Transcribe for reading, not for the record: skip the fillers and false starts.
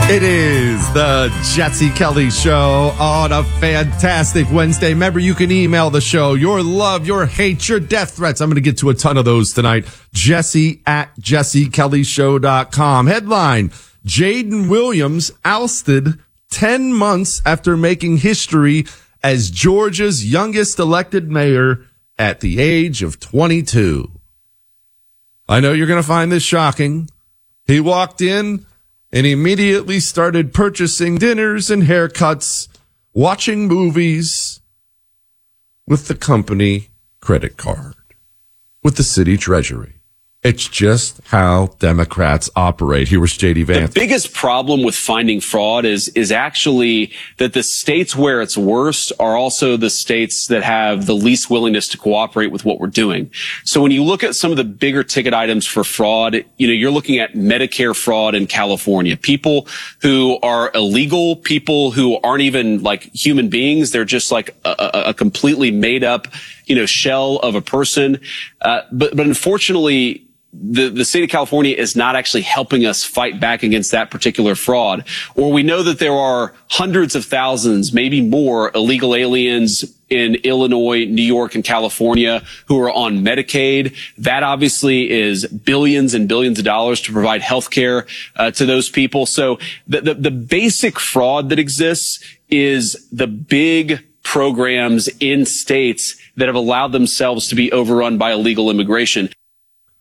It is the Jesse Kelly Show on a fantastic Wednesday. Remember, you can email the show your love, your hate, your death threats. I'm going to get to a ton of those tonight. Jesse at jessekellyshow.com. Headline, Jaden Williams ousted 10 months after making history as Georgia's youngest elected mayor at the age of 22. I know you're going to find this shocking. He walked in and immediately started purchasing dinners and haircuts, watching movies with the company credit card, with the city treasury. It's just how Democrats operate. Here was J.D. Vance. The biggest problem with finding fraud is actually that the states where it's worst are also the states that have the least willingness to cooperate with what we're doing. So when you look at some of the bigger ticket items for fraud, you're looking at Medicare fraud in California. People who are illegal, people who aren't even like human beings. They're just like a completely made up, shell of a person. But unfortunately, the state of California is not actually helping us fight back against that particular fraud. Or we know that there are hundreds of thousands, maybe more, illegal aliens in Illinois, New York, and California who are on Medicaid. That obviously is billions and billions of dollars to provide health care to those people. So the basic fraud that exists is the big programs in states that have allowed themselves to be overrun by illegal immigration.